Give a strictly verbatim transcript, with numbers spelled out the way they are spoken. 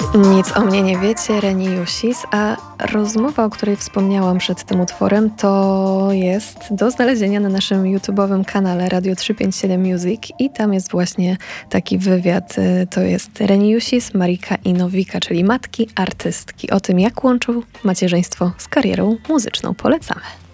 Nic o mnie nie wiecie, Reni Jusis, a rozmowa, o której wspomniałam przed tym utworem, to jest do znalezienia na naszym YouTube'owym kanale Radio trzysta pięćdziesiąt siedem Music i tam jest właśnie taki wywiad. To jest Reni Jusis, Marika i Nowika, czyli matki artystki. O tym, jak łączą macierzyństwo z karierą muzyczną. Polecamy.